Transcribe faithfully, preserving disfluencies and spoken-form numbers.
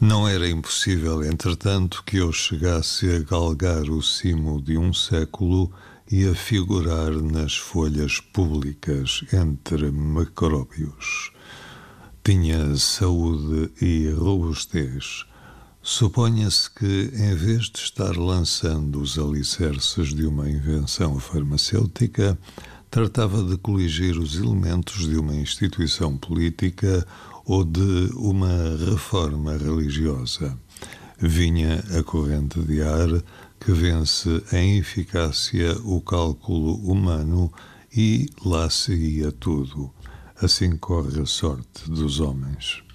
Não era impossível, entretanto, que eu chegasse a galgar o cimo de um século e a figurar nas folhas públicas entre macróbios. Tinha saúde e robustez. Suponha-se que, em vez de estar lançando os alicerces de uma invenção farmacêutica, tratava de coligir os elementos de uma instituição política ou de uma reforma religiosa. Vinha a corrente de ar que vence em eficácia o cálculo humano e lá se ia tudo. Assim corre a sorte dos homens.